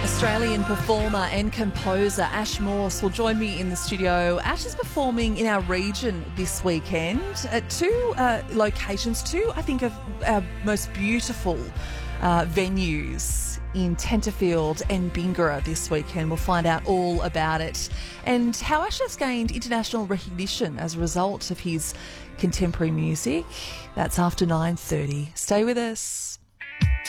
Australian performer and composer Ash Morse will join me in the studio. Ash is performing in our region this weekend at two locations, two, I think, of our most beautiful venues in Tenterfield and Bingara this weekend. We'll find out all about it and how Ash has gained international recognition as a result of his contemporary music. That's after 9:30. Stay with us.